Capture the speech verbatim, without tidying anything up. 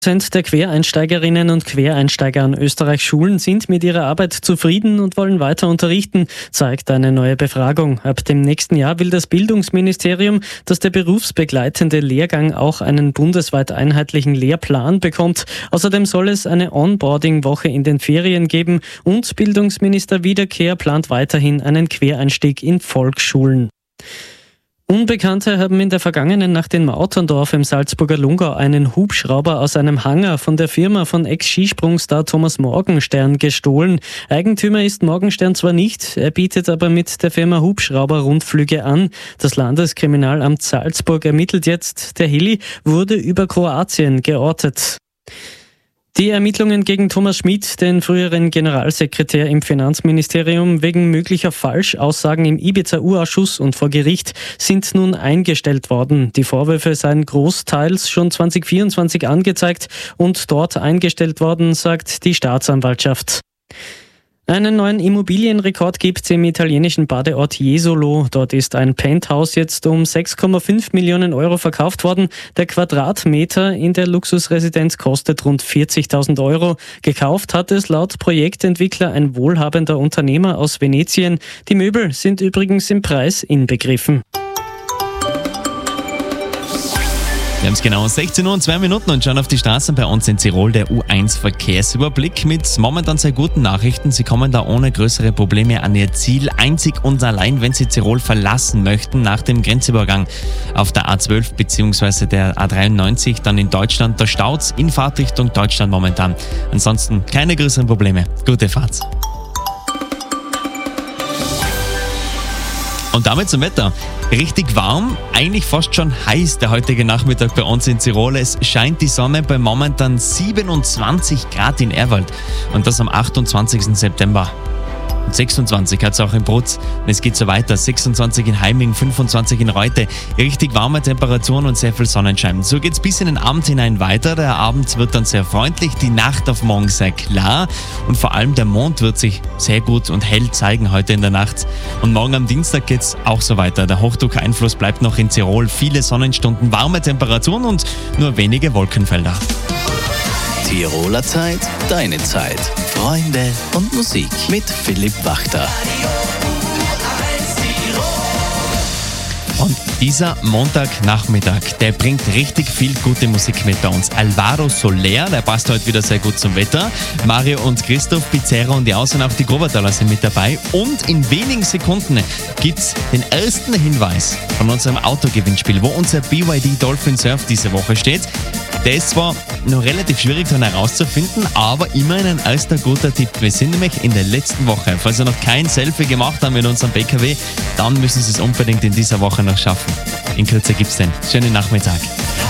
Prozent der Quereinsteigerinnen und Quereinsteiger an Österreichs Schulen sind mit ihrer Arbeit zufrieden und wollen weiter unterrichten, zeigt eine neue Befragung. Ab dem nächsten Jahr will das Bildungsministerium, dass der berufsbegleitende Lehrgang auch einen bundesweit einheitlichen Lehrplan bekommt. Außerdem soll es eine Onboarding-Woche in den Ferien geben und Bildungsminister Wiederkehr plant weiterhin einen Quereinstieg in Volksschulen. Unbekannte haben in der vergangenen Nacht in Mauterndorf im Salzburger Lungau einen Hubschrauber aus einem Hangar von der Firma von Ex-Skisprungstar Thomas Morgenstern gestohlen. Eigentümer ist Morgenstern zwar nicht, er bietet aber mit der Firma Hubschrauber-Rundflüge an. Das Landeskriminalamt Salzburg ermittelt jetzt. Der Heli wurde über Kroatien geortet. Die Ermittlungen gegen Thomas Schmidt, den früheren Generalsekretär im Finanzministerium, wegen möglicher Falschaussagen im Ibiza-U-Ausschuss und vor Gericht sind nun eingestellt worden. Die Vorwürfe seien großteils schon zwanzig vierundzwanzig angezeigt und dort eingestellt worden, sagt die Staatsanwaltschaft. Einen neuen Immobilienrekord gibt es im italienischen Badeort Jesolo. Dort ist ein Penthouse jetzt um sechs Komma fünf Millionen Euro verkauft worden. Der Quadratmeter in der Luxusresidenz kostet rund vierzigtausend Euro. Gekauft hat es laut Projektentwickler ein wohlhabender Unternehmer aus Venetien. Die Möbel sind übrigens im Preis inbegriffen. Wir haben es genau sechzehn Uhr und zwei Minuten und schauen auf die Straßen bei uns in Tirol, der U eins Verkehrsüberblick mit momentan sehr guten Nachrichten. Sie kommen da ohne größere Probleme an ihr Ziel, einzig und allein, wenn Sie Tirol verlassen möchten nach dem Grenzübergang auf der A zwölf bzw. der A dreiundneunzig, dann in Deutschland. Da staut's in Fahrtrichtung Deutschland momentan. Ansonsten keine größeren Probleme. Gute Fahrt. Und damit zum Wetter. Richtig warm, eigentlich fast schon heiß der heutige Nachmittag bei uns in Tirol. Es scheint die Sonne bei momentan siebenundzwanzig Grad in Erwald und das am achtundzwanzigsten September. Und sechsundzwanzig hat es auch in Brutz. Und es geht so weiter. sechsundzwanzig in Heiming, fünfundzwanzig in Reute. Richtig warme Temperaturen und sehr viel Sonnenschein. So geht es bis in den Abend hinein weiter. Der Abend wird dann sehr freundlich, die Nacht auf morgen sehr klar. Und vor allem der Mond wird sich sehr gut und hell zeigen heute in der Nacht. Und morgen am Dienstag geht es auch so weiter. Der Hochdruckeinfluss bleibt noch in Tirol. Viele Sonnenstunden, warme Temperaturen und nur wenige Wolkenfelder. Tiroler Zeit, deine Zeit. Freunde und Musik mit Philipp Wachter. Und dieser Montagnachmittag, der bringt richtig viel gute Musik mit bei uns. Alvaro Soler, der passt heute wieder sehr gut zum Wetter. Mario und Christoph, Pizarro und die Aus- und auch die Grobertaler sind mit dabei. Und in wenigen Sekunden gibt's den ersten Hinweis von unserem Autogewinnspiel, wo unser B Y D Dolphin Surf diese Woche steht. Der ist zwar noch relativ schwierig dann herauszufinden, aber immerhin ein erster guter Tipp. Wir sind nämlich in der letzten Woche. Falls Sie noch kein Selfie gemacht haben mit unserem B K W, dann müssen Sie es unbedingt in dieser Woche noch schaffen. In Kürze gibt's den. Schönen Nachmittag.